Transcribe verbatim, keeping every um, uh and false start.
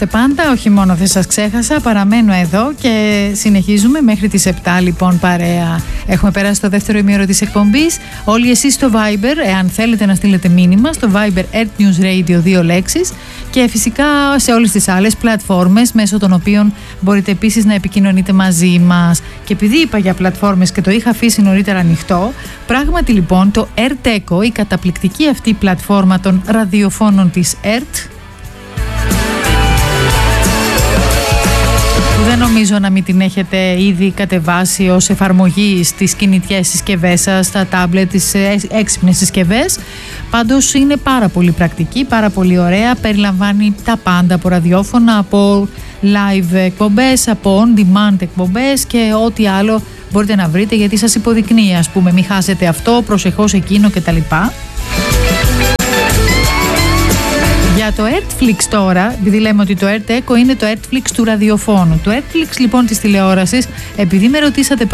είμαστε πάντα, όχι μόνο δεν σας ξέχασα, παραμένω εδώ και συνεχίζουμε μέχρι τις επτά λοιπόν παρέα. Έχουμε περάσει το δεύτερο ημίωρο της εκπομπής. Όλοι εσείς στο Viber, εάν θέλετε να στείλετε μήνυμα, στο Viber Earth News Radio δύο λέξεις, και φυσικά σε όλες τις άλλες πλατφόρμες μέσω των οποίων μπορείτε επίσης να επικοινωνείτε μαζί μας. Και επειδή είπα για πλατφόρμες και το είχα αφήσει νωρίτερα ανοιχτό, πράγματι λοιπόν το Earth Echo, η καταπληκτική αυτή πλατφόρμα των ραδιοφώνων της Earth, δεν νομίζω να μην την έχετε ήδη κατεβάσει ως εφαρμογή στις κινητές συσκευές σας, στα τάμπλετ, τις έξυπνες συσκευές. Πάντως είναι πάρα πολύ πρακτική, πάρα πολύ ωραία, περιλαμβάνει τα πάντα από ραδιόφωνα, από live εκπομπές, από on-demand εκπομπές και ό,τι άλλο μπορείτε να βρείτε, γιατί σας υποδεικνύει, ας πούμε, μην χάσετε αυτό, προσεχώς εκείνο κτλ. Για το Earthflix τώρα, επειδή λέμε ότι το Earth Echo είναι το Earthflix του ραδιοφώνου, το Earthflix λοιπόν της τηλεόρασης, επειδή με ρωτήσατε